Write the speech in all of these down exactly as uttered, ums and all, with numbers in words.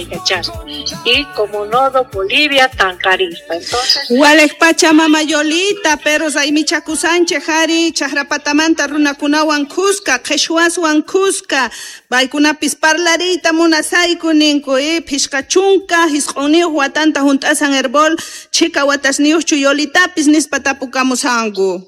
¿cachai? Y como nodo Bolivia tan carista. Entonces, Walek Pachamama Yolita, pero Zaimi Chakusanche, Hari, Chahrapatamanta, Runakunawan Cusca, Quechhuaswan Cusca, Baikunapis Parlarita, Munasai Kuninku, eh, Pishkachunka, Hisqoni, Huatanta, Juntasan Herbol, Chica Watasnius, Chuyolita, Pisnis Patapucamusangu.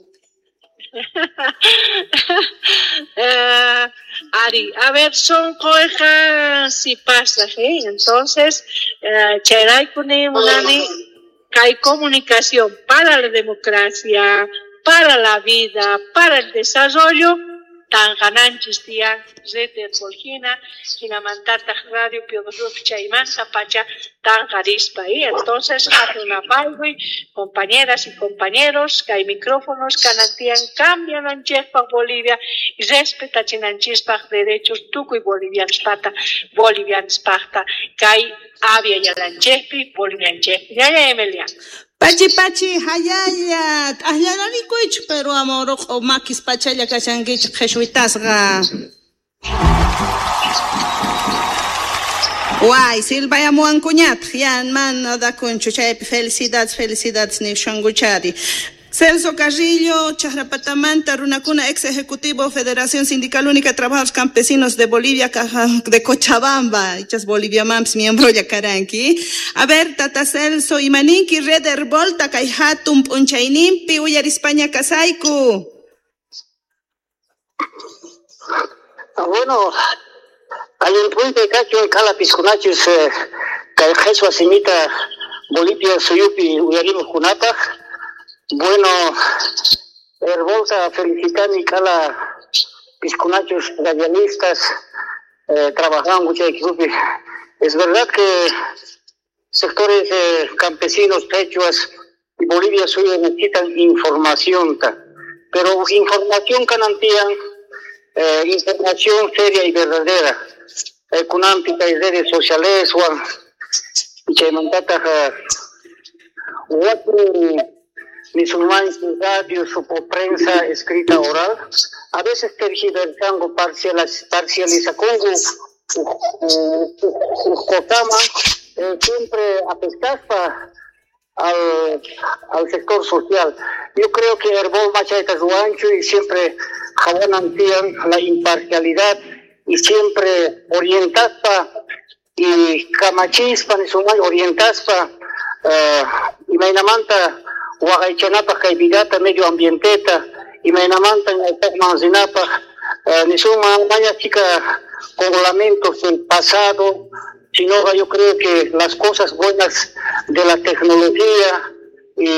uh, Ari, a ver, son cosas y pasas, ¿eh? Entonces, uh, Cheray Kuni Munani, que hay comunicación para la democracia, para la vida, para el desarrollo, tan gananchis tian, Zete Polgina, Hinamantata Radio, Piodruf Chaimán, Zapacha, tan garispa, ¿eh? Entonces, hace una palma, compañeras y compañeros, que hay micrófonos, que nantian, cambian en Chespa Bolivia, y respeta Chinanchispach derechos, tuco y bolivianos pata, bolivianos pata, que hay avia y alanchepi, bolivian chepi. Ya, ya, Emilia. Pachi pachi hayaya, ahyarani kuich, pero amor o makis pachaya kachangich jeshuitasga. Guay, Silva Yamuan Cuñat, Yan Man da Conchuchay, felicidades, felicidades, ni Shanguchari. Celso Carrillo, Chahrapatamanta, Runacuna, ex ejecutivo, Federación Sindical Única de Trabajadores Campesinos de Bolivia, de Cochabamba, Ichas Bolivia Mams, miembro Yacaranqui. A ver, Tata Celso, Imaninki, Red Herbolta, Kaihatum, Punchainimpi, Uyar España Casaiku. Bueno, hay un punto de cacho en Calapiscunachus, que el Jesús asimita Bolivia, Suyupi, Uyarim Junata. Bueno, Herbolta, felicitar mi Cala Piscunachos radialistas, eh, trabajan mucho equipo. Es verdad que sectores eh, campesinos, pechuas y Bolivia Suya necesitan información, ta. Pero información canantían, eh, información seria y verdadera. Económica y redes sociales, y que mandata, musulmanes, radio, su prensa escrita oral, a veces tergiversando parcializando Cotama, siempre apestaba al, al sector social. Yo creo que Herbol Machaita Zuancho y siempre jabonan la imparcialidad y siempre orientaba y camachispa ni sumay orientaspa y mainamanta Huagaichanapa Caibigata medio ambienteta y mainamanta en el Manzinapa ni suma maña chica con lamentos del pasado, sino yo creo que las cosas buenas de la tecnología